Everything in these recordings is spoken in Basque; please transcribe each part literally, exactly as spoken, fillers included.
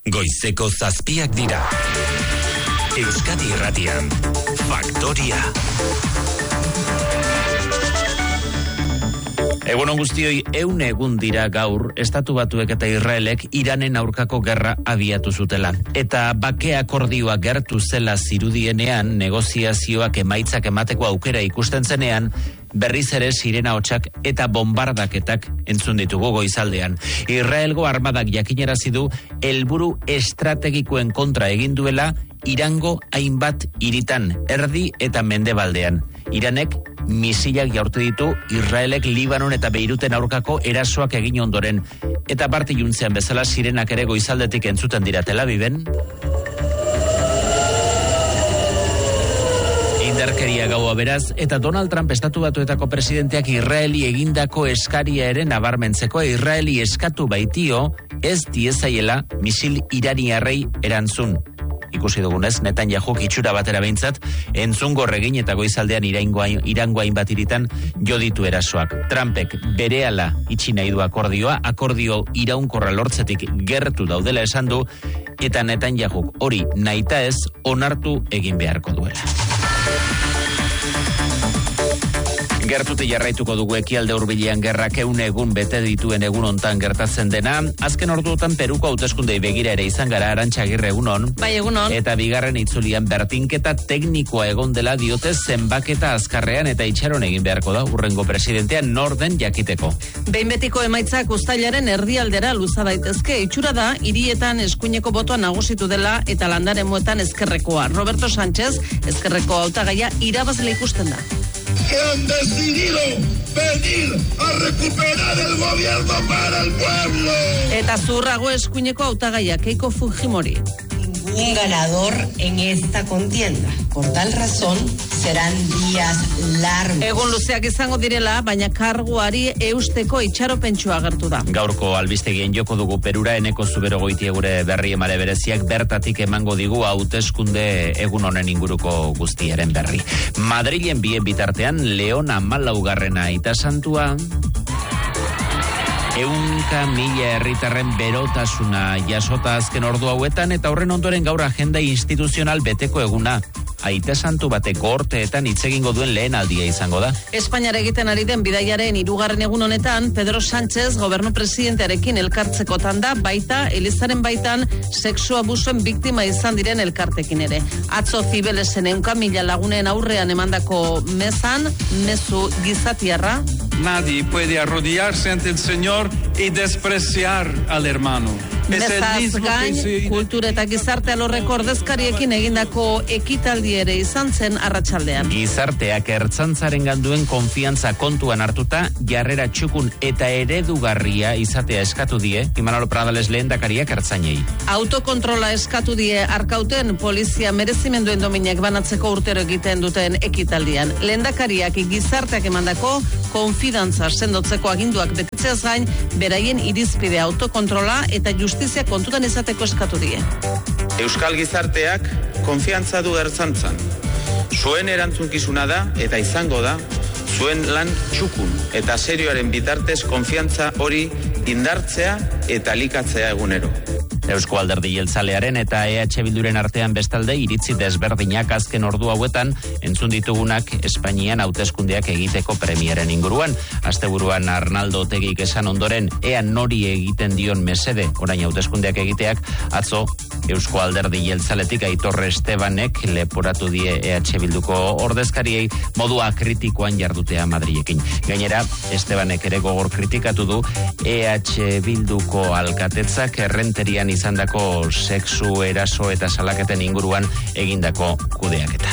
Goizeko zazpiak dira. Euskadi Irratian, Faktoria. Egunon guztioi, ehun egun dira gaur, Estatu Batuek eta Israelek Iranen aurkako gerra abiatu zutela. Eta bake akordioa gertu zela zirudienean, negoziazioak emaitzak emateko aukera ikusten zenean, berriz ere sirena hotsak eta bombardaketak entzun ditugu goizaldean. Israelgo armadak jakinarazi du helburu estrategikoen kontra egin duela Irango hainbat hiritan, erdi eta mendebaldean. Iranek misilak jaurte ditu Israelek Libanon eta Beiruten aurkako erasoak egin ondoren. Eta parte juntzean bezala sirenak ere goizaldetik entzuten dira Tel Aviven. Indarkeria gaua beraz, eta Donald Trump Estatu Batuetako presidenteak Israeli egindako eskaria ere nabarmentzeko. Israeli eskatu baitio ez diezaiela misil iraniarrei erantzun. Ikusi dugunez, Netanyahu itxura batera behintzat, entzungo regin eta goizaldean Irango hainbat hiritan jo ditu erasoak. Trumpek berehala itxi nahi du akordioa, akordio iraunkorra lortzetik gertu daudela esan du, eta Netanyahu hori nahita ez onartu egin beharko duela. Gertute jarraituko dugu ekialde hurbilean gerrak ehun egun bete dituen egun hontan gertatzen dena. Azken orduotan Peruko hauteskundei begira ere izan gara, Arantxa Agirre, egunon. Bai, egunon. Eta bigarren itzulian bertinketa teknikoa egon dela diote zenbaketa azkarrean eta itxaron egin beharko da urrengo presidentean norden jakiteko. Behin betiko emaitzak uztailaren erdialdera luza daitezke. Itxura da, hirietan eskuineko botoa nagusitu dela eta landaremuetan ezkerrekoa. Roberto Sánchez, ezkerreko hautagaia irabazle ikusten da. Que han decidido venir a recuperar el gobierno para el pueblo. Eta zurrago eskuineko hautagaia Keiko Fujimori. Ningún ganador en esta contienda. Por tal razón, serán días largos. Egun luzeak izango direla, baina karguari eusteko itxaropentsua agertu da. Gaurko albistegien joko dugu Perura, Eneko Zuberogoitia gure berri emare bereziak bertatik emango digu hauteskunde egun honen inguruko guztiaren berri. Madrilen bien bitartean, Leon hamalaugarrena aita santua, Eunka mila herritarren berotasuna jasota azken ordu hauetan, eta horren ondoren gaur agenda instituzional beteko eguna. Aita santu batek gorteetan hitz egingo duen lehen aldia izango da. Espainiar egiten ari den bidaiaren hirugarren egun honetan, Pedro Sánchez gobernu presidentearekin elkartzekotan da, baita Elizaren baitan sexu abusuen biktima izan diren elkartekin ere. Atzo Zibelesen eunka mila lagunen aurrean emandako mezan, mezu gizatiarra. Nadie puede arrodillarse ante el Señor y despreciar al hermano. Mezaz gain, kultura eta gizarte alorreko ordezkariekin egindako ekitaldi ere izan zen arratsaldean. Gizarteak ertzaintzaren ganduen konfiantza kontuan hartuta, jarrera txukun eta eredugarria izatea eskatu die, Imanol Pradales lehendakariak ertzainei. Autokontrola eskatu die Arkauten polizia merezimenduen dominak banatzeko urtero egiten duten ekitaldian. Lehendakariak gizarteak emandako konfidantza sendotzeko aginduak betetzeaz gain, beraien irizpide autokontrola eta justizia kontutan izateko eskatu die. Euskal gizarteak konfiantza du ertzaintzan. Zuen erantzunkizuna da eta izango da zuen lan txukun eta serioaren bitartez konfiantza hori indartzea eta likatzea egunero. Eusko Alderdi Jeltzalearen eta E H Bilduren artean bestalde iritzi desberdinak azken ordu hauetan entzun ditugunak Espainian hauteskundeak egiteko premieren inguruan. Asteburuan Arnaldo Otegik esan ondoren ea nori egiten dion mesede orain hauteskundeak egiteak, atzo Eusko Alderdi Jeltzaletik Aitor Estebanek leporatu die E H Bilduko ordezkariei modua kritikoan jardutea Madrilekin. Gainera, Estebanek ere gogor kritikatu du E H Bilduko alkatetzak errenterian izandako sexu eraso eta salaketen inguruan egindako kudeaketa.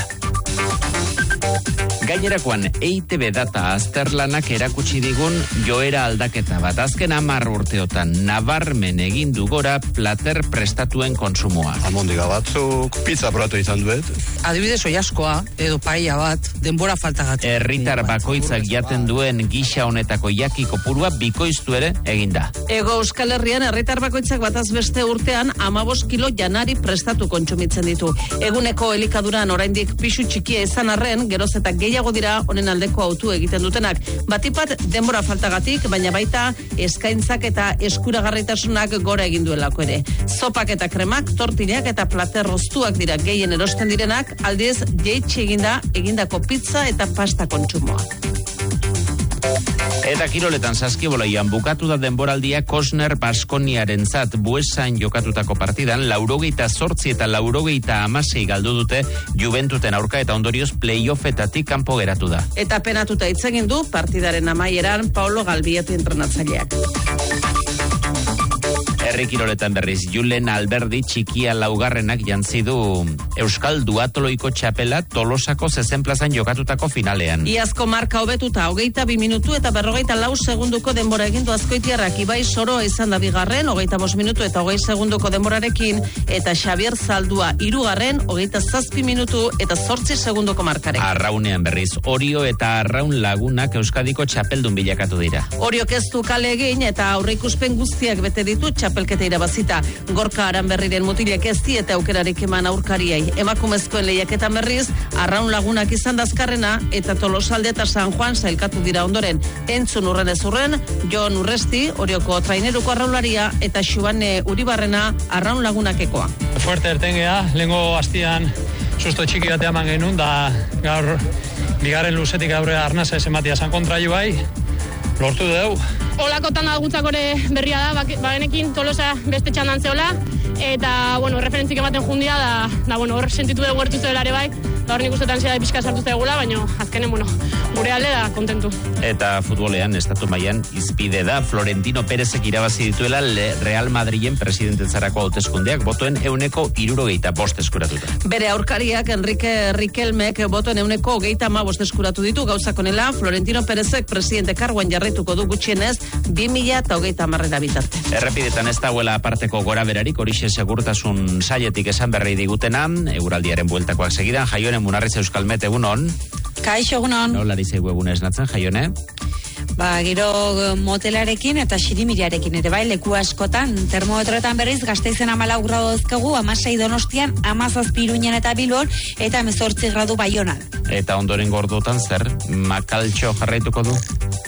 Gainerakoan, E I Te Be data azterlanak erakutsi digun joera aldaketa bat. Azken hamar urteotan nabarmen egin du gora plater prestatuen konsumoa. Almondiga batzuk, pizza probatu izan duet. Adibidez oiaskoa, edo paella bat, denbora faltagatik. Herritar bakoitzak jaten duen gisa honetako jaki kopurua bikoiztu ere eginda. Ego Euskal Herrian herritar bakoitzak bataz beste urtean hamabost kilo janari prestatu kontsumitzen ditu. Eguneko elikaduran oraindik pisu txikia izan arren, geroz eta gehiago gehiago dira honen aldeko autu egiten dutenak. Batipat denbora faltagatik, baina baita eskaintzak eta eskuragarritasunak gora egin duelako ere. Zopak eta kremak, tortillak eta plater rostuak dira gehien erosten direnak, aldiz jeitsi eginda egindako pizza eta pasta kontsumoa. Eta kiroletan saskibolaian bukatu da denboraldia Kosner Baskoniaren zat Buesan jokatutako partidan laurogeita zortzi eta laurogeita amasei galdu dute Juventuten aurka eta ondorioz playoffetatik kanpo geratu da. Eta penatuta hitz egin du partidaren amaieran Paulo Galbieto entrenatzaileak. Herri kiroletan berriz, Julen Alberdi txikia laugarrenak jantzi du Euskal Duatoloiko txapela Tolosako zezen plazan jokatutako finalean. Iazko marka hobetuta, hogeita bi minutu eta berrogeita lau segunduko denbora egindu azkoitiarrak. Ibai Soroa izan da bigarren, hogeita bost minutu eta hogei segunduko denborarekin, eta Xabier Zaldua hirugarren, hogeita zazpi minutu eta zortzi segunduko markarekin. Arraunean berriz, Orio eta Arraun Lagunak Euskadiko txapeldun bilakatu dira. Oriok ez du kale egin eta aurreikuspen guztiak bete ditu txapelketa irabazita. Gorka Aranberriren mutilek ez diete aukerarik eman aurkariei. Emakumezkoen lehiaketan berriz, Arraun Lagunak izan dazkarrena eta Tolosalde eta San Juan sailkatu dira ondoren. Entzun urren ez urren, Jon Urresti, Orioko traineruko arraularia eta Xubane Uribarrena Arraun Lagunakekoa. Fuerte ertengea, lehengo hastian susto txiki batean man genuen, da gaur bigarren luzetik aurre arnaza esen batia zan kontra jo bai, lortu dugu. Olakotan aguntzakore berria da, bagenekin Tolosa beste txandan zeola, eta, bueno, referentzik ematen jundia, da, da bueno, hor sentitu dugu ertu zeolare bai, da hor nik ustetan zera pixka sartu zegula, baina azkenen, bueno, gure alde da kontentu. Eta futbolean, estatu mailan izpide da, Florentino Perezek irabazi dituela Real Madrilen presidentetzarako hauteskundeak botoen euneko hirurogeita bost eskuratuta. Bere aurkariak Enrique Riquelmek botoen euneko hogeita ama bost eskuratu ditu, gauzakonela Florentino Perezek presidente karguan jarraituko du gutxienez bi mila eta hogeita hamarrera bitarte. Errepidetan ez dagoela aparteko gora berarik, horixe segurtasun sailetik esan berri digutena, eguraldiaren bueltakoak segidan, Jaione Munarriz Euskalmet, egunon. Kaixo, egunon. Nola dizegu egun esnatzen, Jaione? Ba, gero motelarekin eta xirimiriarekin ere bai, leku askotan, termometroetan berriz, Gasteizen amalau gradu dozkegu, amasei Donostian, amazazpi Iruñan eta Bilbon, eta hemezortzi gradu Baionan. Eta ondoren gordotan zer, makaltxo jarraituko du?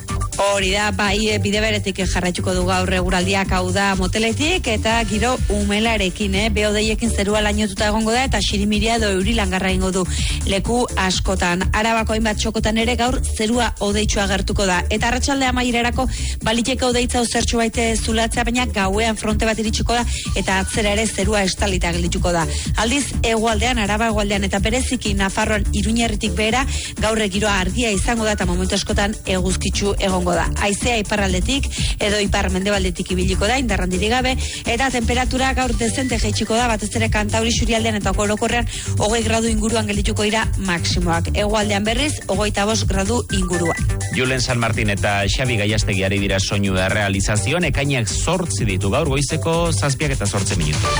Hori da, bai, bide beretik jarraituko du gaur eguraldiak, hau da moteletik, eta giro umelarekin, eh? Beodeiekin zerua lainotuta egongo da, eta xirimiria edo euri langarra ingo du leku askotan. Arabako hainbat txokotan ere gaur zerua odeitsua gertuko da. Eta arratsalde amaierarako baliteke odeitza uzertxu baite zulatzea, baina gauean fronte bat iritsiko da, eta atzera ere zerua estalita geldituko da. Aldiz, hegoaldean, Araba hegoaldean, eta bereziki Nafarroan Iruñerritik behera, gaur giroa argia izango da, eta momentu askotan eguzkitsu egongo da. Haizea iparraldetik edo ipar mendebaldetik ibiliko da, indarrandirik gabe, eta temperatura gaur dezente jaitsiko da, batez ere Kantauri Xurialdean eta orokorrean hogei gradu inguruan geldituko dira maksimoak. Hegoaldean berriz, hogeita bost gradu inguruan. Julen San Martin eta Xabi Gaiastegi ari dira soinu da realizazioan, ekainak zortzi ditu gaur goizeko zazpiak eta zortzi minutu.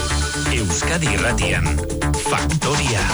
Euskadi Irratian, Faktoria.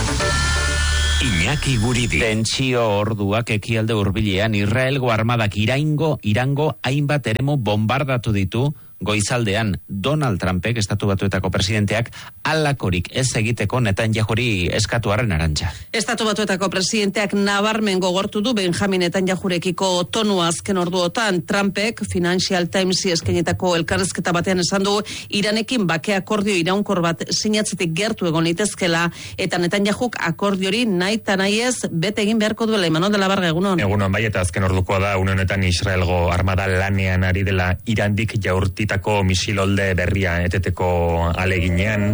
Iñaki Guridi. Tentsio orduak ekialde hurbilean Israelgo armadak iraingo, irango hainbat eremu bombardatu ditu goizaldean. Donald Trumpek, estatu batuetako presidenteak, alakorik ez egiteko Netanyahuri eskatu arren arantxa. Estatu batuetako presidenteak nabarmen gogortu du Benjamin Netanyahurekiko tonu azken orduotan. Trumpek Financial Timesi eskainetako elkarrezketa batean esan du Iranekin bake akordio iraunkor bat sinatzetik gertu egon litezkela, eta Netanyahuk akordiori nahi eta nahi ez bete egin beharko duela. Imanol de la Barga, egunon. Egunon, bai, eta azken ordukoa da, une honetan Israelgo armada lanean ari dela Irandik jaurti tako misilolde berria eteteko aleginean.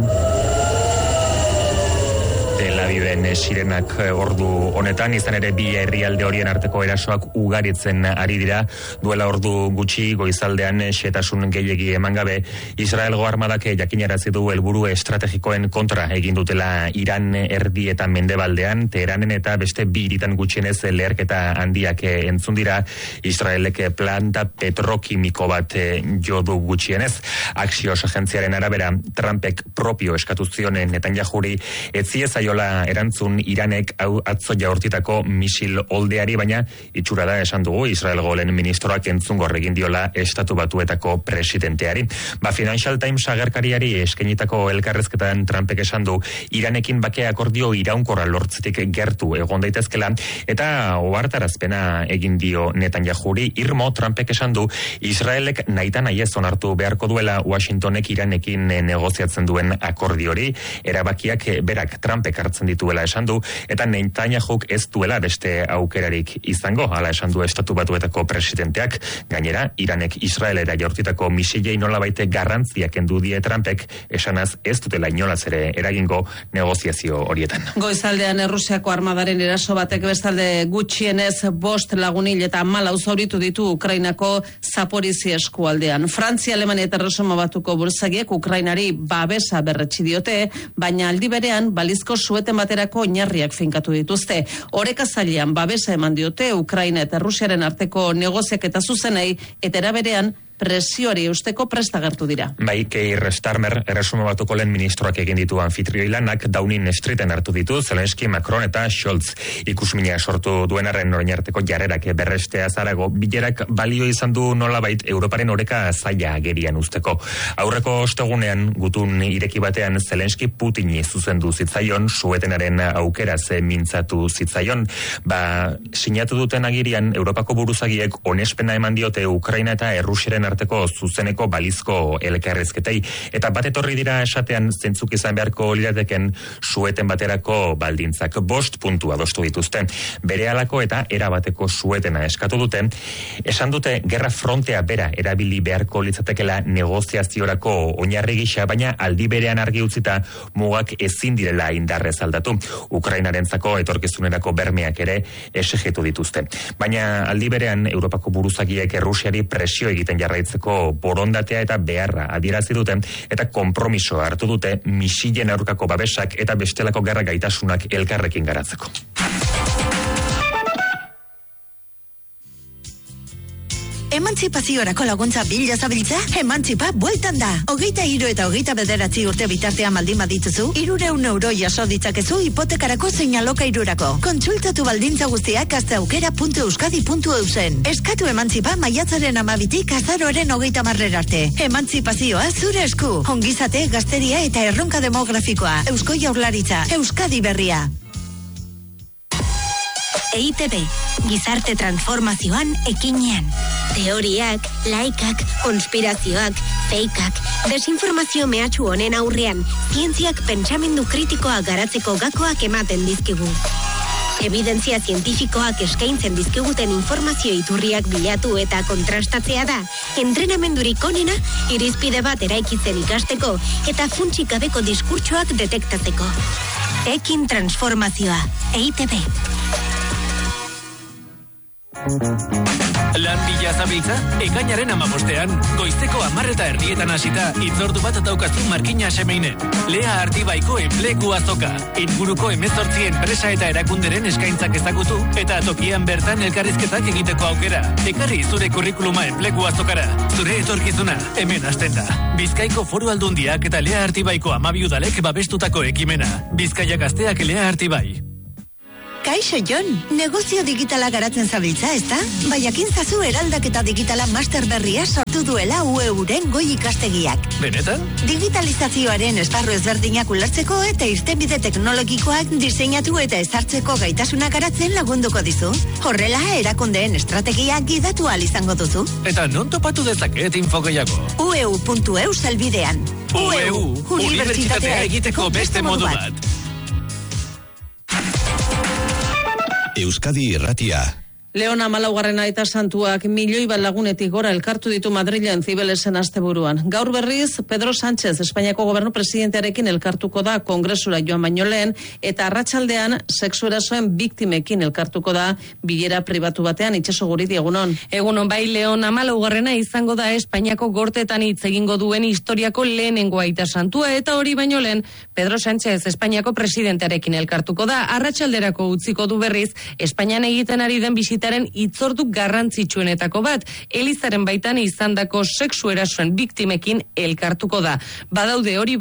Tel Aviven sirenak ordu honetan, izan ere bi herrialde horien arteko erasoak ugaritzen ari dira, duela ordu gutxi goizaldean xetasun gehiegi eman gabe, Israelgo armadak jakinarazi du helburu estrategikoen kontra egin dutela Iran erdi eta mendebaldean, Teheranen eta beste bi hiritan gutxienez leherketa handiak entzun dira, Israelek planta petrokimiko bat jo du gutxienez. Axios agentziaren arabera, Trumpek propio eskatu zion Netanyahuri etziez aiola diola erantzun Iranek hau atzo jaurtitako misil oldeari, baina itxura da esan dugu Israelgo lehen ministroak entzungor egin diola Estatu Batuetako presidenteari. Ba, Financial Times agerkariari eskainitako elkarrezketan Trumpek esan du Iranekin bake akordio iraunkorra lortzetik gertu egon daitezkela, eta ohartarazpena egin dio Netanyahuri. Irmo, Trumpek esan du Israelek nahita nahi ez onartu beharko duela Washingtonek Iranekin negoziatzen duen akordiori, erabakiak berak Trumpek hartzen dituela esan du, eta Netanyahuk ez duela beste aukerarik izango, hala esan du Estatu Batuetako presidenteak. Gainera, Iranek Israelera jaurtitako misilei nolabait garrantziak kendu die Trumpek, esanaz ez dutela inolaz ere eragingo negoziazio horietan. Goizaldean Errusiako armadaren eraso batek bestalde gutxienez bost lagunil eta hamalau zauritu ditu Ukrainako Zaporizhia eskualdean. Frantzia, Alemania eta Erresuma Batuko buruzagiek Ukrainari babesa berretsi diote, baina aldi berean balizko sueten baterako oinarriak finkatu dituzte. Oreka zailean babesa eman diote Ukraina eta Errusiaren arteko negoziaketa zuzenei, eta era berean presioari eusteko prest agertu dira. Bai, Keir Starmer, Erresuma Batuko lehen ministroak egin ditu anfitrioi lanak Downing Streeten hartu ditu Zelensky, Macron eta Scholz. Ikusmina sortu duenaren orain arteko jarrerak berrestea zarago, bilerak balio izan du nolabait Europaren oreka zaila gerian usteko. Aurreko ostegunean gutun ireki batean Zelensky Putini zuzendu zitzaion, suetenaren aukera ze mintzatu zitzaion. Ba, sinatu duten agirian Europako buruzagiek onespena eman diote Ukraina eta Errusiaren arteko zuzeneko balizko elkarrezketei, eta bat etorri dira esatean zentzuk izan beharko lirateken sueten baterako baldintzak. Bost puntu adostu dituzte. Berehalako eta erabateko suetena eskatu dute. Esan dute gerra frontea bera erabili beharko litzatekela negoziaziorako oinarri gisa, baina aldi berean argi utzita mugak ezin direla indarrez aldatu. Ukrainarentzako etorkizunerako bermeak ere esegetu dituzte. Baina aldi berean Europako buruzagiek Errusiari presio egiten jarraitzeko borondatea eta beharra adierazi dute, eta konpromisoa hartu dute misilen aurkako babesak eta bestelako gerra gaitasunak elkarrekin garatzeko. Emantzipaziorako laguntza bila zabiltza, Emantzipa bueltan da. Hogeita hiru eta hogeita bederatzi urte bitartean baldin badituzu, hirureun euro jaso ditzakezu hipotekarako zein alokairurako. Kontsultatu baldintza guztiak gazteaukera puntu euskadi puntu eusen. Eskatu Emantzipa maiatzaren amabitik azaroaren hogeita marrer arte. Emantzipazioa zure esku. Ongizate, gazteria eta erronka demografikoa. Eusko Jaurlaritza, Euskadi berria. E I Te Be, gizarte transformazioan ekinean. Teoriak, laikak, konspirazioak, feikak, desinformazio mehatxu honen aurrean, zientziak pentsamendu kritikoa garatzeko gakoak ematen dizkigu. Evidentzia zientifikoak eskaintzen dizkiguten informazio iturriak bilatu eta kontrastatzea da, entrenamendurik onena, irizpide bat eraikitzen ikasteko eta funtsik gabeko diskurtsoak detektatzeko. Ekin transformazioa, E I Te Be. Lan bila zabiltza, ekainaren amabostean, goizteko amarreta erdietan hasita, itzordu bat daukazu Markina Semeine. Lea Artibaiko enplegu azoka. Inguruko emezortzi enpresa eta erakunderen eskaintzak ezagutu, eta tokian bertan elkarrizketak egiteko aukera. Ekarri zure kurrikuluma enplegu azokara. Zure etorkizuna, hemen hasten da. Bizkaiko Foru Aldundiak eta Lea Artibaiko amabiudalek babestutako ekimena. Bizkaia Gazteak Lea Artibai. Kaixo Jon, negozio digitala garatzen zabiltza, ezta? Baiakin zazu eraldaketa digitala master berria sortu duela U E Uren goi ikastegiak. Benetan? Digitalizazioaren esparru ezberdinak ulertzeko eta irtenbide teknologikoak diseinatu eta ezartzeko gaitasuna garatzen lagunduko dizu. Horrela, erakundeen estrategia gidatu ahal izango duzu. Eta non topatu dezaket info gehiago? U E U puntu E U zelbidean. U E U, unibertsitatea egiteko beste modu bat. Euskadi Irratia. Leona Malaugarren Aita Santuak milioi bat lagunetik gora elkartu ditu Madrilen Zibelesen asteburuan. Gaur berriz, Pedro Sánchez, Espainiako gobernu presidentearekin elkartuko da kongresura joan baino lehen, eta arratsaldean sexu erasoen biktimekin elkartuko da bilera pribatu batean. Itxaso Guridi, egunon. Egunon, bai, Leona Malaugarrena izango da Espainiako gorteetan hitz egingo duen historiako lehenengo Aita Santua, eta hori baino lehen, Pedro Sánchez, Espainiako presidentearekin elkartuko da. Arratsalderako utziko du berriz, Espainian egiten ari den bisita itzordu garrantzitsuenetako bat, Elizaren baitan izandako sexu erasoen biktimekin elkartuko da. Badaude hori bai,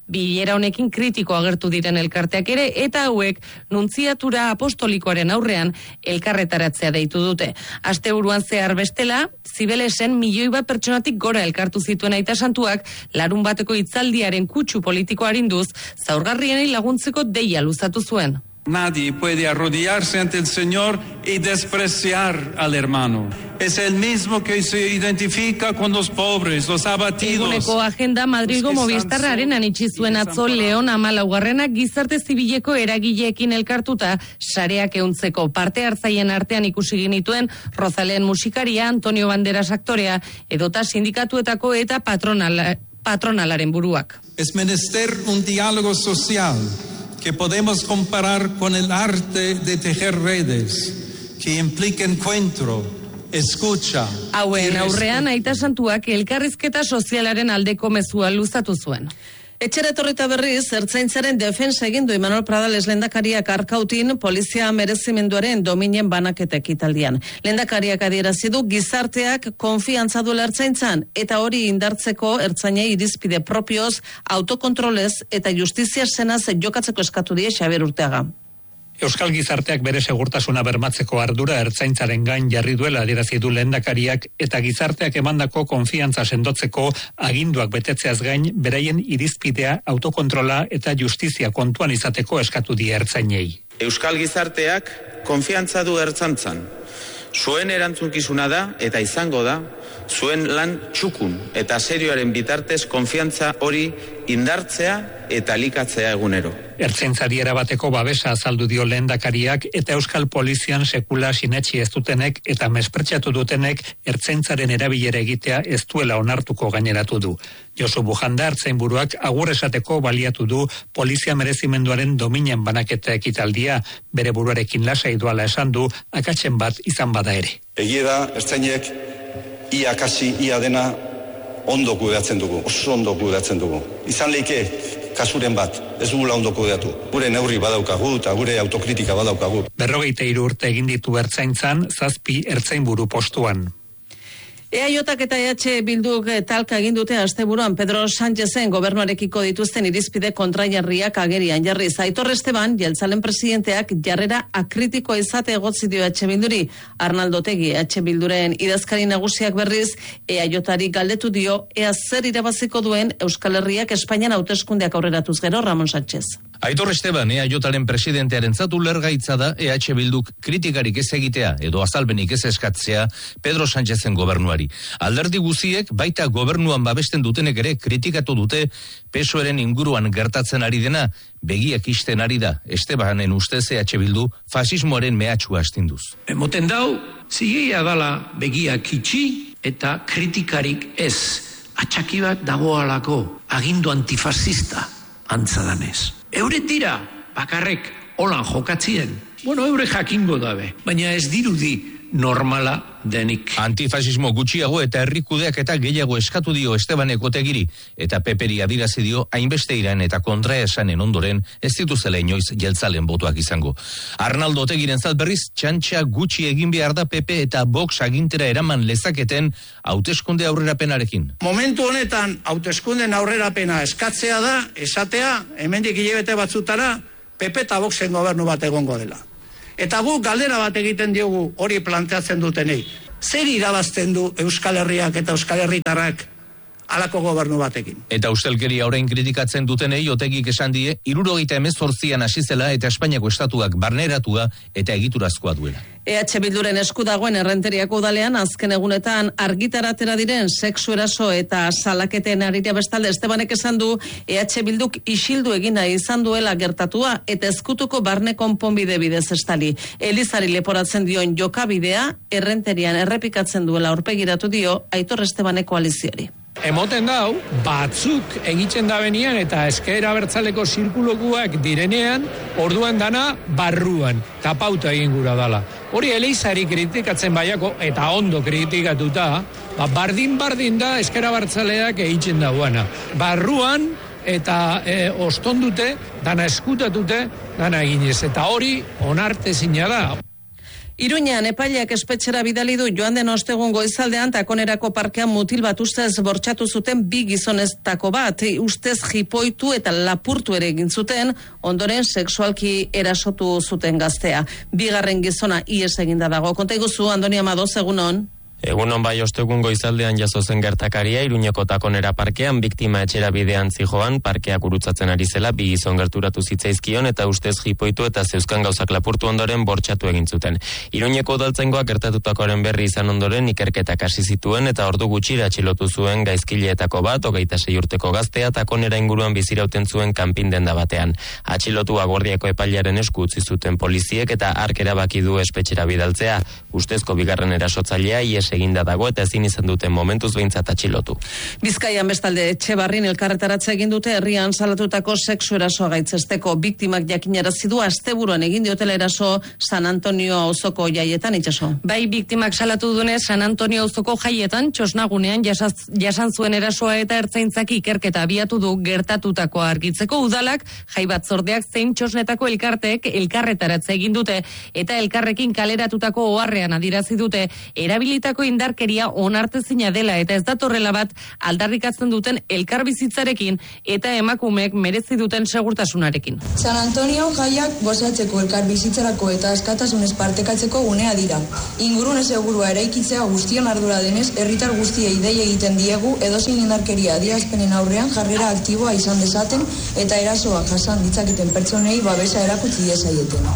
bilera honekin kritiko agertu diren elkarteak ere, eta hauek nuntziatura apostolikoaren aurrean elkarretaratzea deitu dute. Asteburuan zehar bestela, Zibelesen milioi bat pertsonatik gora elkartu zituen Aita Santuak larun bateko hitzaldiaren kutsu politiko arinduz, zaurgarrienei laguntzeko deia luzatu zuen. Nadie puede arrodillarse ante el Señor y despreciar al hermano. Es el mismo que se identifica con los pobres, los abatidos. Eguneko agenda Madrilgo Movistarraren anitsi zuen atzo Leon Amalaugarrenak gizarte zibileko eragileekin elkartuta sareak ehuntzeko parte hartzaien artean ikusi genituen Rozalen musikaria, Antonio Banderas aktorea, edota sindikatuetako eta patronala, patronalaren buruak. Es menester un diálogo social que podemos comparar con el arte de tejer redes, que implica encuentro, escucha. Hauen aurrean Aita Santuak elkarrizketa sozialaren aldeko mezua luzatu zuen. Etxera etorrita berriz, ertzaintzaren defensa egin du Imanol Pradales lehendakariak Arkautin polizia merezimenduaren dominen banaketa ekitaldian. Lehendakariak adierazi du gizarteak konfiantza duela ertzaintzan, eta hori indartzeko ertzainei irizpide propioz, autokontrolez eta justizia senaz jokatzeko eskatu die Xabier Urteaga. Euskal gizarteak bere segurtasuna bermatzeko ardura ertzaintzaren gain jarri duela adierazi du lehendakariak, eta gizarteak emandako konfiantza sendotzeko aginduak betetzeaz gain beraien irizpidea, autokontrola eta justizia kontuan izateko eskatu die ertzainei. Euskal gizarteak konfiantza du ertzaintzan. Zuen erantzunkizuna da eta izango da zuen lan txukun eta serioaren bitartez konfiantza hori indartzea eta likatzea egunero. Ertzaintzari erabateko babesa azaldu dio lehendakariak, eta Euskal Polizian sekula sinetsi ez dutenek eta mespretsatu dutenek ertzaintzaren erabilera egitea ez duela onartuko gaineratu du. Josu Bujanda ertzainburuak agur esateko baliatu du polizia merezimenduaren dominen banaketa ekitaldia, bere buruarekin lasai doala esan du, akatsen bat izan bada ere. Egia da, ertzainek ia kasi, ia dena ondo kudeatzen dugu, oso ondo kudeatzen dugu. Izan leike, kasuren bat, ez dugula ondo kudeatu. Gure neurri badaukagu eta gure autokritika badaukagu. Berrogeita hiru urte egin ditu ertzaintzan, zazpi ertzainburu postuan. E A Jk eta E H Bilduk talka egin dute asteburuan Pedro Sánchezen gobernuarekiko dituzten irizpide kontrajarriak agerian jarriz. Aitor Esteban, Jeltzalen presidenteak jarrera akritikoa izate egotzi dio E H Bilduri. Arnaldo Otegi, E H Bilduren idazkari nagusiak berriz, E A Jari galdetu dio ea zer irabaziko duen Euskal Herriak Espainian hauteskundeak aurreratuz gero. Ramon Sánchez. Aitor Esteban, E A Jaren presidentearen zatu lergaitza da E H Bilduk kritikarik ez egitea edo azalbenik ez eskatzea Pedro Sánchezen gobernuari. Alderdi guziek baita gobernuan babesten dutenek ere kritikatu dute P S O E-ren inguruan gertatzen ari dena, begiak isten ari da Estebanen ustez E H Bildu fasismoaren mehatxua astinduz. Emoten dau, zigia dala begiak itxi eta kritikarik ez. Atxaki bat dagoalako agindu antifasista antzadanez. Eure tira, bakarrek holan jokatzien. Bueno, eure jakingo dabe, baina ez dirudi normala denik. Antifasismo gutxiago eta herrikudeak eta gehiago eskatu dio Estebanek Otegiri, eta Peperi adirazi dio hainbeste iran eta kontraesanen ondoren ez dituzela inoiz Jeltzalen botuak izango. Arnaldo Otegiren zat berriz, txantxa gutxi egin behar da Pepe eta Vox agintera eraman lezaketen hauteskunde aurrerapenarekin. Momentu honetan hauteskunden aurrerapena eskatzea da, esatea, hemendik hilabete batzutara, Pepe eta Voxen gobernu bat egongo dela. Eta guk galdera bat egiten diogu hori planteatzen dutenei. Zer irabazten du Euskal Herriak eta Euskal Herritarrak halako gobernu batekin? Eta ustelkeria orain kritikatzen dutenei Otegik esan die, hirurogeita hemezortzian hasi zela eta Espainiako estatuak barneratua eta egiturazkoa duela. E H Bilduren esku dagoen Errenteriako udalean azken egunetan argitaratera diren sexu eraso eta salaketen arira bestalde Estebanek esan du E H Bilduk isildu egina izan duela gertatua eta ezkutuko barne konponbide bidez estali. Elizari leporatzen dion jokabidea Errenterian errepikatzen duela aurpegiratu dio Aitor Estebaneko koalizioari. Emoten dau, batzuk egiten da benian eta ezker abertzaleko zirkulokuak direnean, orduan dana barruan, tapauta egin gura dala. Hori Elizari kritikatzen baiako, eta ondo kritikatuta, ba, bardin-bardin da ezker abertzaleak egiten dauana. Barruan eta e, ostondute, dana eskutatute, dana eginez. Eta hori onartezina da. Iruñean epaileak espetxera bidali du joan den ostegun goizaldean Takonerako parkean mutil bat ustez bortxatu zuten bi gizoneztako bat, ustez jipoitu eta lapurtu ere egin zuten, ondoren sexualki erasotu zuten gaztea. Bigarren gizona ihes eginda dago. Konta iguzu, Andoni Amadoz, egunon. Egunon bai ostegun goizaldean jaso zen gertakaria Iruñeko Takonera parkean biktima etxera bidean zijoan parkeak gurutzatzen ari zela bi gizon gerturatu zitzaizkion eta ustez jipoitu eta zeuzkan gauzak lapurtu ondoren bortxatu egin zuten. Iruñeko udaltzaingoak gertatutakoaren berri izan ondoren ikerketak hasi zituen eta ordu gutxira atxilotu zuen gaizkileetako bat, hogeita sei urteko gaztea Takonera inguruan bizirauten zuen kanpin denda batean. Atxilotua Guardiako epailearen esku utzi zuten poliziek eta hark erabaki du espetxera bidaltzea. Ustezko bigarren erasotzailea ihes eginda dago eta ezin izan duten momentuz behintzat atxilotu. Bizkaian bestalde Etxebarrin elkarretaratze egin dute herrian salatutako sexu erasoa gaitzesteko. Biktimak jakinarazi du asteburuan egin diotela eraso San Antonio auzoko jaietan, itxaso. Bai, biktimak salatu duenez San Antonio auzoko jaietan txosnagunean jasaz, jasan zuen erasoa eta ertzaintzak ikerketa abiatu du gertatutakoa argitzeko. Udalak jai batzordeak zein txosnetako elkarteek elkarretaratze egin dute eta elkarrekin kaleratutako oharrean adierazi dute erabilitako indarkeria onartezina dela eta ez datorrela bat aldarrikatzen duten elkarbizitzarekin eta emakumeek merezi duten segurtasunarekin. San Antonio jaiak gozatzeko elkarbizitzarako eta askatasunez partekatzeko unea dira. Ingurune segurua eraikitzea guztion ardura denez, herritar guztiei dei egiten diegu edozein indarkeria adierazpenen aurrean jarrera aktiboa izan dezaten eta erasoa jasan ditzaketen pertsonei babesa erakutsi diezaieten.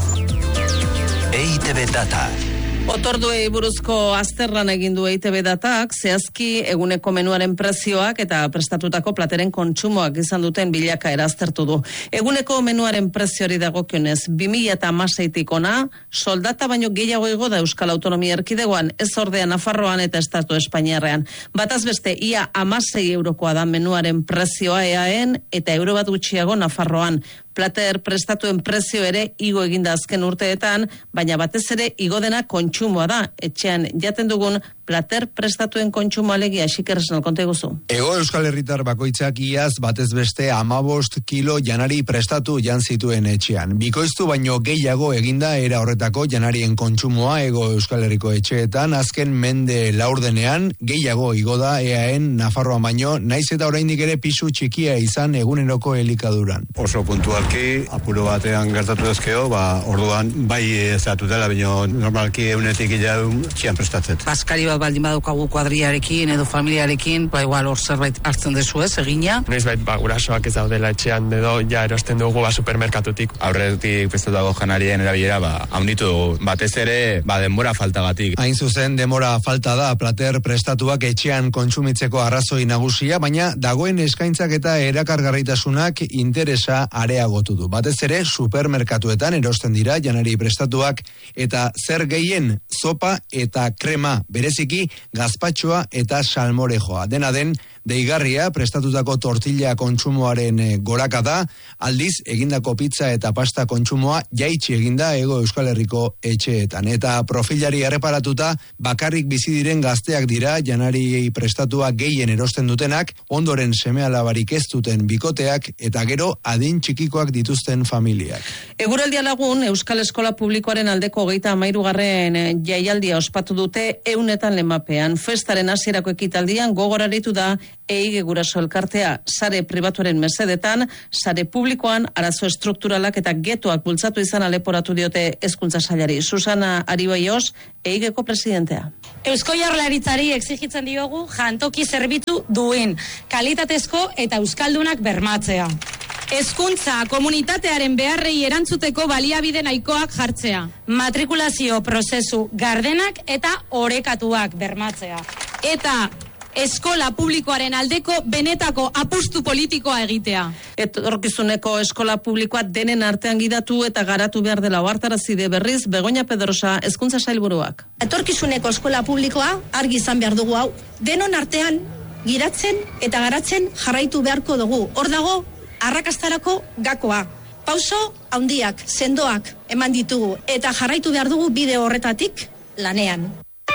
E I Te Be Data. Otorduei buruzko azterlan egin du E I Te Be Datak, zehazki eguneko menuaren prezioak eta prestatutako plateren kontsumoak izan duten bilakaera aztertu du. Eguneko menuaren preziori dagokionez, bi mila hamaseitik ona, soldata baino gehiago igo da Euskal Autonomia Erkidegoan, ez ordea Nafarroan eta Estatu Espainiarrean. Bataz beste, ia hamasei eurokoa da menuaren prezioa E A En eta euro bat gutxiago Nafarroan. Plater prestatuen prezio ere igo eginda azken urteetan, baina batez ere igo dena kontsumoa da. Etxean jaten dugun plater prestatuen kontsumo alegia xikerresan konta iguzu. Ego Euskal Herritar bakoitzak iaz batez beste amabost kilo janari prestatu jan zituen etxean. Bikoiztu baino gehiago eginda era horretako janarien kontsumoa Ego Euskal Herriko etxeetan azken mende laurdenean gehiago igo da E A En Nafarroan baino, naiz eta oraindik ere pisu txikia izan eguneroko elikaduran. Oso puntualki, apuro batean gertatu ezkeo, ba, orduan bai ezatu dela, baino normalki eunetik ilaun txian prestatzet. Baskari bat baldin badukagu kuadriarekin edo familiarekin, ba igual hor zerbait hartzen dezu ez, egina. Noiz bait, ba, gurasoak ez daudela etxean edo ja erosten dugu ba, supermerkatutik. Aurretik prestatutako janarien erabilera, ba, haunitu dugu. Batez ere, ba, denbora faltagatik. Hain zuzen, denbora falta da plater prestatuak etxean kontsumitzeko arrazoi nagusia, baina dagoen eskaintzak eta erakargarritasunak interesa areagotu du. Batez ere, supermerkatuetan erosten dira janari prestatuak eta zer gehien zopa eta krema, bereziki gazpatxoa eta salmorejoa. Dena den, deigarria prestatutako tortilla kontsumoaren goraka da, aldiz egindako pizza eta pasta kontsumoa jaitsi eginda Ego Euskal Herriko etxeetan. Eta profilari erreparatuta bakarrik bizi diren gazteak dira janari prestatua gehien erosten dutenak, ondoren seme-alabarik ez duten bikoteak eta gero adin txikikoak dituzten familiak. Eguraldia lagun Euskal Eskola Publikoaren aldeko hogeita hamairugarren jaialdia ospatu dute eunetan lemapean. Festaren hasierako ekitaldian gogoraritu da Eige Guraso elkartea, sare pribatuaren mesedetan, sare publikoan arazo estrukturalak eta getoak bultzatu izan aleporatu diote hezkuntza sailari. Susana Aribaioz, Eigeko presidentea. Eusko Jaurlaritzari exigitzen diogu jantoki zerbitzu duen, kalitatezko eta euskaldunak bermatzea. Hezkuntza komunitatearen beharrei erantzuteko baliabide nahikoak jartzea. Matrikulazio prozesu gardenak eta orekatuak bermatzea. Eta eskola publikoaren aldeko benetako apustu politikoa egitea. Etorkizuneko eskola publikoa denen artean gidatu eta garatu behar dela ohartarazi de berriz Begoña Pedrosa hezkuntza sailburuak. Etorkizuneko eskola publikoa argi izan behar dugu hau. Denon artean giratzen eta garatzen jarraitu beharko dugu. Hor dago arrakastarako gakoa. Pauso handiak, sendoak eman ditugu eta jarraitu behar dugu bide horretatik lanean.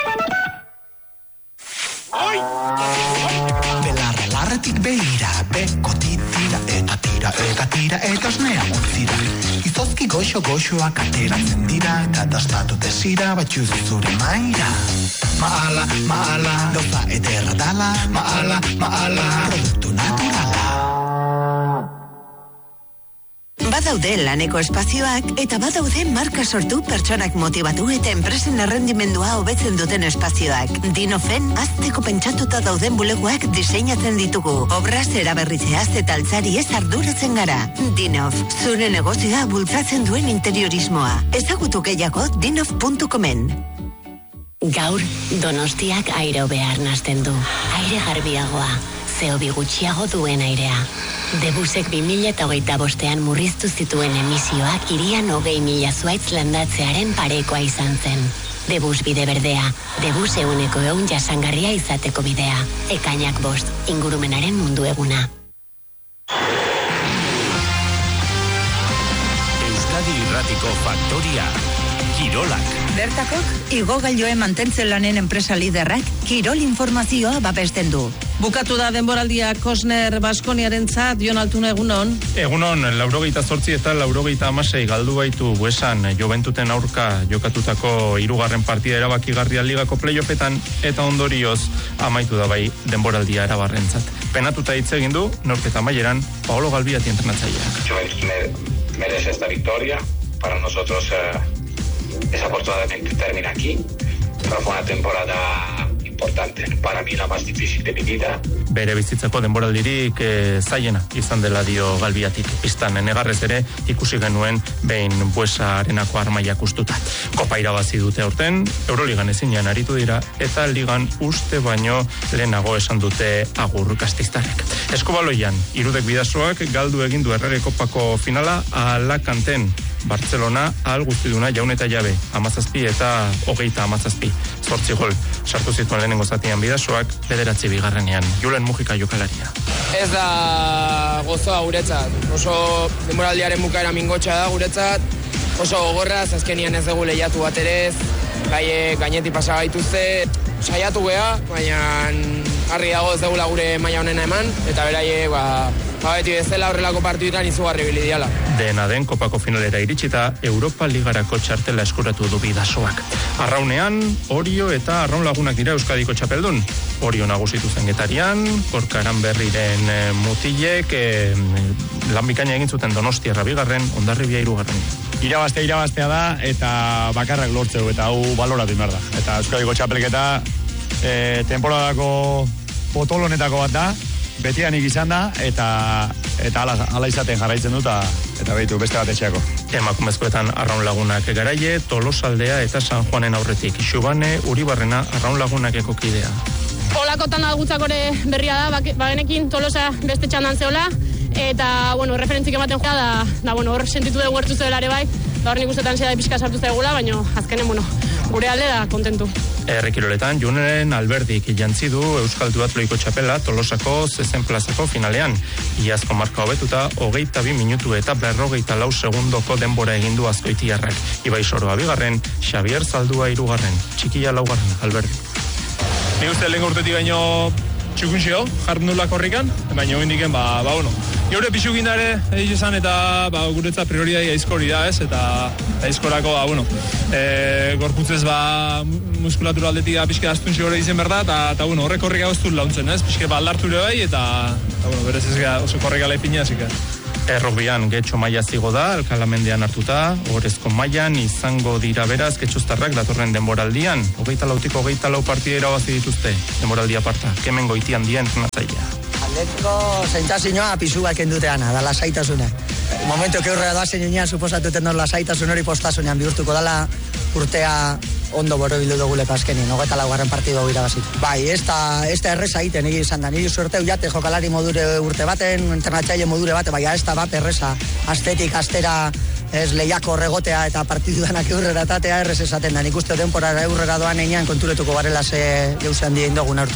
Belarra larretik behira, beko titira, eta tira, ega tira, eta osnea utzira. Izozki goxo-goxoak ateratzen dira, eta dastatu desira, batxuz zure maira. Maala, maala, gauza ederra dala, maala, maala, produktu naturala. Badaude laneko espazioak eta badaude marka sortu, pertsonak motibatu eta enpresen errendimendua hobetzen duten espazioak. Dinofen azteko pentsatuta dauden bulegoak diseinatzen ditugu. Obraz eraberritzeaz eta altzari ez arduratzen gara. Dinof, zure negozioa bultzatzen duen interiorismoa. Ezagutu gehiago dinof puntu comen. Gaur, Donostiak aire hobea arnasten du. Aire garbiagoa, C O bi gutxiago duen airea. Debusek bi mila hogeita bostean murriztu zituen emisioak hirian hogei mila zuaitz landatzearen parekoa izan zen. Debus bide berdea, Debus euneko eun jasangarria izateko bidea. Ekainak bost, ingurumenaren mundu eguna. Euskadi Irratiko Faktoria, Kirolak. Bertakok, igogailoen mantentzen lanen enpresa liderrak kirol informazioa babesten du. Bukatu da denboraldia Kosner Baskoniarentzat, Jon Altuna, egunon. Egunon, laurogeita zortzi eta laurogeita amasei galdu baitu Buesan Joventuten aurka jokatutako hirugarren partida erabakigarria ligako playoffetan eta ondorioz amaitu da bai denboraldia erabarrentzat. Penatuta hitz egin du, norketa amaieran, Paolo Galbiati entrenatzaileak. Juventus merece esta victoria. Para nosotros eh, desafortunadamente termina aquí. Pero fue una temporada importante, para mí la más difícil de mi vida. Bere bizitzako denboraldirik e, zaiena izan dela dio Galbiatik. Pistan negarrez ere ikusi genuen behin Buesa arenako armaiak ustuta. Kopa irabazi dute aurten, Euroligan ezinean aritu dira eta ligan uste baino lehenago esan dute agur gasteiztarrek. Eskubaloian, Irudek Bidasoak galdu egin du Errege Kopako finala Alakanten. Barcelona ahal guztiduna jaun eta jabe, amazazpi eta hogeita amazazpi. Zortzi gol, sartu zituen lehenengo zatian Bidasoak, bederatzi bigarrenean. Julen Mujika jokalaria. Ez da gozoa guretzat. Oso denboraldiaren bukaera mingotxa da guretzat. Oso gogorraz, azkenian ez dugu lehiatu bat ere ez. Gaie, gainetik pasa gaituzte. Saiatu geha, baina harri dago ez dugula gure maila honena eman. Eta beraie, ba, ba beti bezala horrelako partiduetan izugarri bilidiala. Dena den kopako finalera iritsita Europa Ligarako txartela eskuratu du Bidasoak. Arraunean, Orio eta Arraun Lagunak dira Euskadiko txapeldun. Orio nagusitu zen Getarian, Korkaran Berriren e, mutilek, e, lan bikaina egin zuten Donostia bigarren, Hondarribia hirugarren. Irabaztea irabaztea da eta bakarrak lortzeu eta hau baloratu behar da. Eta Euskadiko txapelketa e, temporadako potolonetako bat da, betianik izan da, eta eta ala, ala izaten jarraitzen dut, eta behitu beste bat etxeako. Emakumezkoetan Arraun Lagunak Garaie, Tolosaldea eta San Juanen aurretik. Xubane, Uribarrena, Arraun Lagunak ekokidea. Olakotan gutzakore berria da, bagenekin Tolosa beste txandan zeola, eta, bueno, referentzik ematen joa da, da, bueno, hor sentitu dugu gertu zeola ere bai, da hor nik ustetan zera pixka sartu zegula, baina azkenen, bueno, gure alde da kontentu. Errekiroletan, Juneren Alberdik jantzi du Euskal Duatloiko txapela Tolosako zezen plazako finalean. Iazko marka hobetuta, hogeita bi minutu eta berrogeita lau segundoko denbora egindu azkoitiarrak. Ibai Soroa bigarren, Xavier Zaldua hirugarren, Txikia laugarren, Alberdik. Ni uste lehen urtetik baino txukunxio, jartu nula korrikan, baina hori indiken, ba, ba, bueno. Geure pixu gindare, egin esan, eta ba, guretza prioridai aizkori da, ez, eta aizkorako, ba, bueno, e, gorputzez, ba, muskulatura aldetik da pixke astuntxi gore izen berda, eta, eta bueno, horrek korrika goztuz launtzen, ez, pixke ba, aldartu ere bai, eta, eta bueno, berez ez gara oso korrika lepina, zika. Errugbian getxo maila zigo da, Alkalamendean hartuta, Orezko mailan izango dira beraz getxostarrak datorren denboraldian. Hogeita lautiko hogeita lau partida irabazi dituzte, denboraldia parta, kemen goitian dien natzailea. Atletico sentsazioa pisu bat kenduteana, da lasaitasuna. Momentu keurrea da zenunean, suposatuten hor lasaitasun hori postasunean bihurtuko dela urtea ondo borobildu duguleko azkenin, hogeita laugarren partidu hau irabazit. Bai, ez da, ez da erreza egiten egin izan da, niri suerteu jate jokalari modure urte baten, entrenatzaile modure bate, baina ez da bat erreza, astetik astera ez lehiako regotea eta partidu danak eurrera tatea errez esaten da, nik uste denporara eurrera doan einean konturetuko barela ze jauzean dien dugun aurten.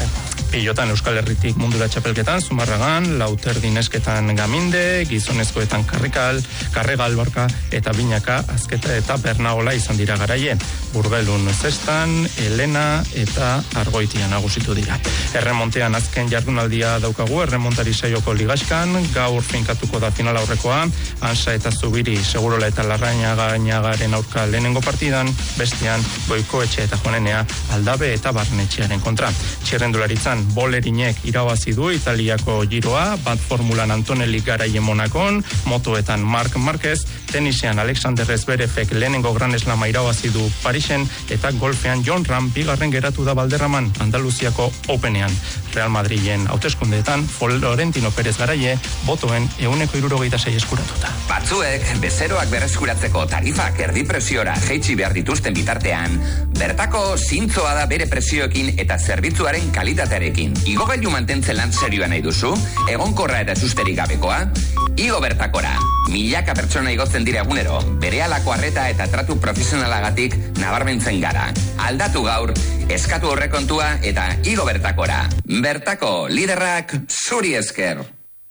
Pilotan Euskal Herritik mundura txapelketan, Zumarragan, Lauterdi nesketan Gaminde, gizonezkoetan Karrikal, Karregal barka eta Binaka azketa eta Bernaola izan dira garaie. Burbelun zestan, Elena eta Argoitia nagusitu dira. Erremontean azken jardunaldia daukagu, erremontari saioko ligaskan, gaur finkatuko da final aurrekoa, Ansa eta Zubiri, Segurola eta Larrañagaren aurka lehenengo partidan, bestean Goikoetxe eta Juanenea Aldabe eta Barnetxearen kontra. Txirrendularitzan Bolerinek irabazi du Italiako giroa, bat formulan Antonelli Garaie Monakon, motoetan Marc Marquez, tenisean Alexander Zverevek lehenengo Gran Slama irabazi du Parisen, eta golfean Jon Rahm bigarren geratu da Valderraman Andaluziako Openean. Real Madrilen hauteskundeetan Florentino Pérez Garaie botoen ehuneko hirurogeita sei eskuratuta. Batzuek bezeroak berreskuratzeko tarifak erdi presiora jaitsi behar dituzten bitartean, bertako zintzoa da bere presioekin eta zerbitzuaren kalitatearekin. Igogailu mantentzen lan serioa nahi duzu? Egonkorra eta susterik gabekoa? Igo bertakora. Milaka pertsona igotzen dira egunero, berehalako arreta eta tratu profesionalagatik nabarmentzen gara. Aldatu gaur, eskatu horrekontua eta igo bertakora. Bertako liderrak zuri esker.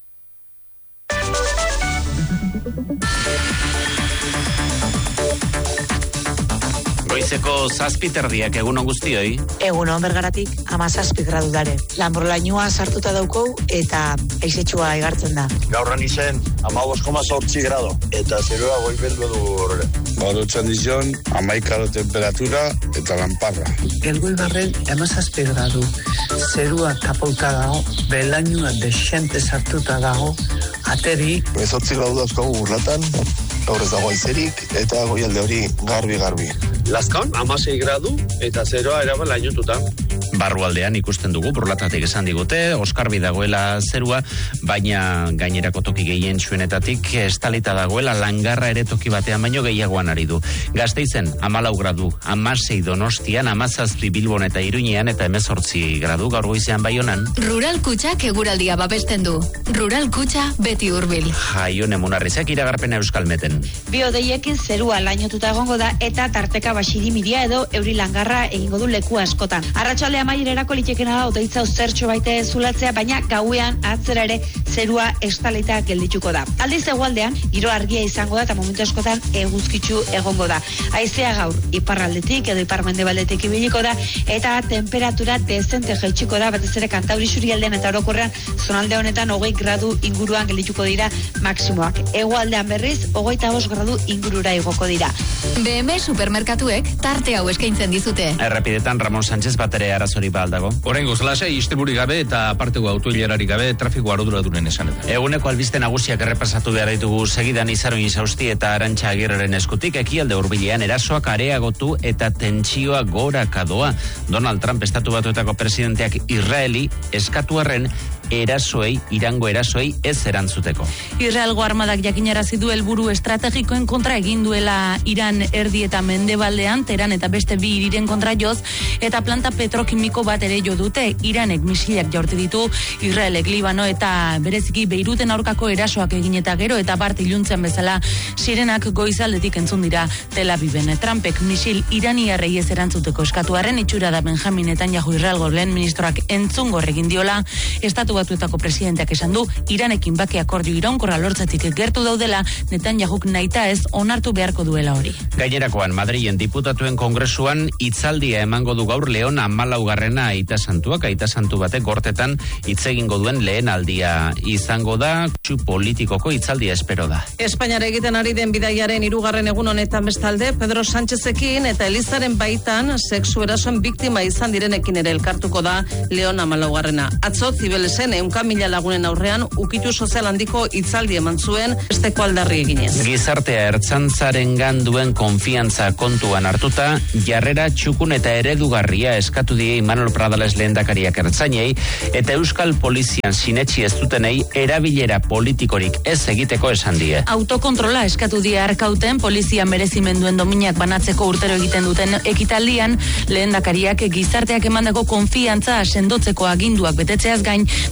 Goizeko zazpiterdiak egunon guztioi. Egunon Bergaratik, ama zazpi gradu dare. Lanborlainua sartuta daukou eta aizetxua igartzen da. Gaurran izen, ama boskoma sortzi grado. Eta zerua goibeldu du horre. Barotzen dizon, amaikaro temperatura eta lamparra. Elgoi barren, ama zazpi gradu. Zerua tapauta dago, belainua desente sartuta dago, ateri. Ezotzi gradu dauzkagu burlatan, gaur ez dago aizerik, eta goialde hori garbi-garbi. Lazkaon, amasei gradu, eta zeroa eraban lainotuta. Barrualdean ikusten dugu, burlatatik esan digute, oskarbi dagoela zerua, baina gainerako toki gehien txuenetatik estalita dagoela langarra ere toki batean baino gehiagoan ari du. Gasteizen, amalau gradu, amasei Donostian, amazazpi Bilbon eta Iruñean eta emezortzi gradu gaur goizean Baionan. Rural Kutxak eguraldia babesten du. Rural Kutxa beti hurbil. Jaione Munarrizak iragarpena Euskalmeten. Biodeiek zerua lainotuta egongo da eta tarteka basirimiria edo euri langarra egingo du leku askotan. Arratsalde amaiererako litekena da oteitza zertxo baite zulatzea, baina gauean atzera ere zerua estalita geldituko da. Aldiz hegoaldean giro argia izango da eta momentu askotan eguzkitsu egongo da. Haizea gaur iparraldetik edo iparmendebaldetik ibiliko da eta temperatura dezente jaitsiko da, batez ere Kantauri isurialdean eta orokorrean zonalde honetan hogei gradu inguruan geldituko dira maksimoak. Hegoaldean berriz hogeita bost gradu ingurura igoko dira. B M Supermerkatuek tarte hau eskaintzen dizute. Errepidetan Ramon Sánchez batere arazori ba aldago. Oraingoz lasai istriburi gabe eta aparteko autoilerari gabe trafiko arduradunen esanetan. Eguneko albiste nagusiak errepasatu behar ditugu segidan Izaron Izausti eta Arantxa Agirreren eskutik ekialde hurbilean erasoak areagotu eta tentsioa goraka doa. Donald Trump estatu batuetako presidenteak Israeli eskatu arren erasoei, irango erasoei ez erantzuteko. Israelgo armadak jakinarazi du helburu estrategikoen kontra egin duela Iran erdi eta mendebaldean, Teheran eta beste bi hiriren kontra joz, eta planta petrokimiko bat ere jo dute. Iranek misilak jaurti ditu, Israelek Libano eta bereziki Beiruten aurkako erasoak egin eta gero eta bart iluntzen bezala sirenak goizaldetik entzun dira Tel Aviven. Trumpek misil iraniarrei ez erantzuteko eskatuaren itxura da Benjamin Netanyahu Israelgo lehen ministroak entzungor egin diola. Estatu Batuetako presidenteak esan du Iranekin bake akordio iraunkorra lortzetik gertu daudela, Netanyahuk nahita ez onartu beharko duela hori. Gainerakoan Madrilen diputatuen kongresuan hitzaldia emango du gaur Leon hamalaugarrena Aita Santuak, Aita Santu batek gortetan hitz egingo duen lehen aldia izango da, txu politikoko hitzaldia espero da. Espainiara egiten ari den bidaiaren hirugarren egun honetan bestalde, Pedro Sánchezekin eta Elizaren baitan sexu erasoen biktima izan direnekin ere elkartuko da Leon hamalaugarrena. Atzo Zibelesen ehunka mila lagunen aurrean ukitu sozial handiko hitzaldi eman zuen besteko aldarri eginez. Gizartea ertzaintzarengan duen konfiantza kontuan hartuta, jarrera txukun eta eredugarria eskatu die Imanol Pradales lehendakariak ertzainei eta Euskal Polizian sinetsi ez dutenei erabilera politikorik ez egiteko esan die. Autokontrola eskatu die arkauten polizia merezimenduen dominak banatzeko urtero egiten duten ekitaldian, lehendakariak gizarteak emandako konfiantza sendotzeko aginduak betetzeaz gain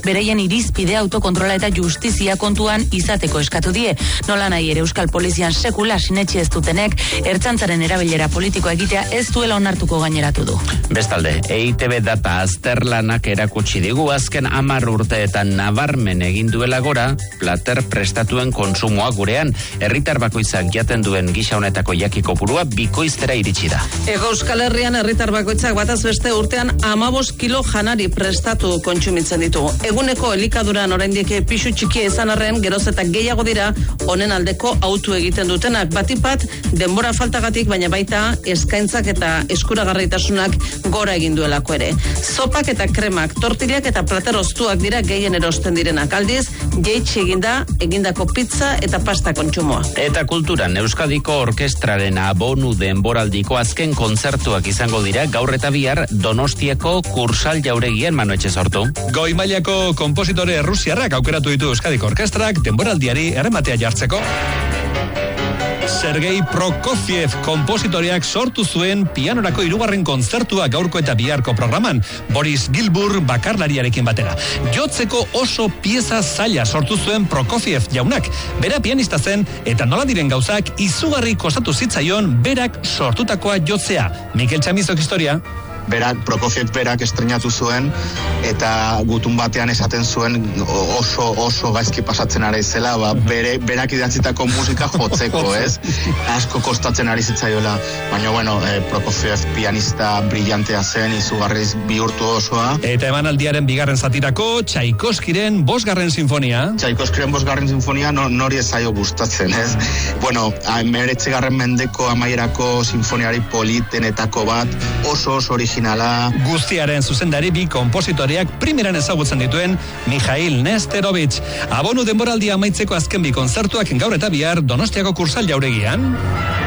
bereien irizpide autokontrola eta justizia kontuan izateko eskatu die. Nola nahi ere Euskal Polizian sekula sinetxe ez dutenek, ertzaintzaren erabilera politikoa egitea ez duela onartuko gaineratu du. Bestalde, E I Te Be data azterlanak erakutsi digu azken hamar urteetan nabarmen egin duela gora, plater prestatuen kontsumoa gurean, herritar bakoitzak jaten duen gisa honetako jaki kopurua bikoiztera iritsi da. Ego Euskal Herrian herritar bakoitzak bataz beste urtean amabos kilo janari prestatu kontsumitzen ditu. Eguneko elikaduran oraindik pisu txikia izan arren, geroz eta gehiago dira honen aldeko autu egiten dutenak. Batipat denbora faltagatik, baina baita eskaintzak eta eskuragarritasunak gora egin duelako ere. Zopak eta kremak, tortillak eta plater oztuak dira gehien erosten direnak. Aldiz, jeitsi eginda, egindako pizza eta pasta kontsumoa. Eta kulturan, Euskadiko Orkestraren abonu denboraldiko azken kontzertuak izango dira gaur eta bihar Donostiako Kursal Jauregian. Manu Etxe sortu. Goi mailako konpositore errusiarrak aukeratu ditu Euskadiko Orkestrak denboraldiari errematea jartzeko. Sergei Prokofiev konpositoreak sortu zuen pianorako hirugarren kontzertua gaurko eta biharko programan, Boris Gilmour bakarlariarekin batera. Jotzeko oso pieza zaila sortu zuen Prokofiev jaunak. Bera pianista zen eta nola diren gauzak izugarri kostatu zitzaion berak sortutakoa jotzea. Mikel Chamizok historia. Berak, Prokofiev berak estrenatu zuen eta gutun batean esaten zuen oso oso gaizki pasatzen ari zela, ba, bere, berak idatzitako musika jotzeko, ez? Asko kostatzen ari zitzaiola, baina bueno, eh, Prokofiev pianista brillantea zen, izugarriz bihurtu osoa. Eta emanaldiaren bigarren zatirako Tchaikovskyren bosgarren sinfonia. Tchaikovskyren bosgarren sinfonia no, nori ez zaio gustatzen, ez? Bueno, hemeretzigarren mendeko amaierako sinfoniari politenetako bat, oso oso original. Guztiaren zuzendari bi konpositoreak primeran ezagutzen dituen Mikhail Nesterovich. Abonu denboraldia amaitzeko azken bi kontzertuak gaur eta bihar Donostiako Kursal Jauregian.